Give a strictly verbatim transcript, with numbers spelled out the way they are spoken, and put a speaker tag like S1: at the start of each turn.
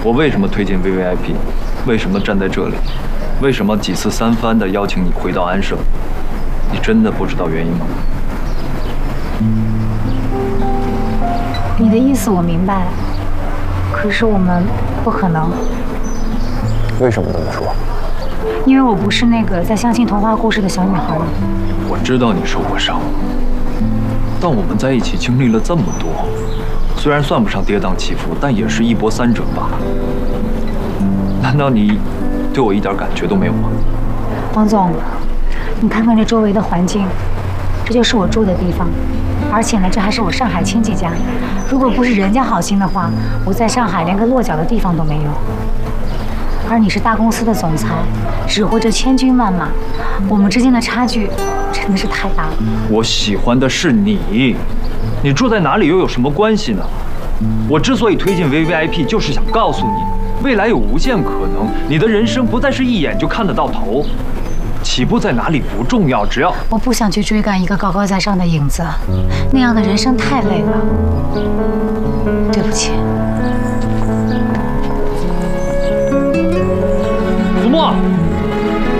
S1: 我为什么推荐 V V I P？ 为什么站在这里？为什么几次三番的邀请你回到安舍？你真的不知道原因吗？
S2: 你的意思我明白，可是我们不可能。
S3: 为什么这么说？
S2: 因为我不是那个在相信童话故事的小女孩。
S1: 我知道你受过伤，但我们在一起经历了这么多，虽然算不上跌宕起伏，但也是一波三折吧。难道你对我一点感觉都没有吗？
S2: 王总，你看看这周围的环境，这就是我住的地方，而且呢，这还是我上海亲戚家。如果不是人家好心的话，我在上海连个落脚的地方都没有。而你是大公司的总裁，指挥着千军万马，我们之间的差距真的是太大了。
S1: 我喜欢的是你，你住在哪里又有什么关系呢？我之所以推荐 V V I P， 就是想告诉你，未来有无限可能，你的人生不再是一眼就看得到头。起步在哪里不重要，只要……
S2: 我不想去追赶一个高高在上的影子，那样的人生太累了。对不起。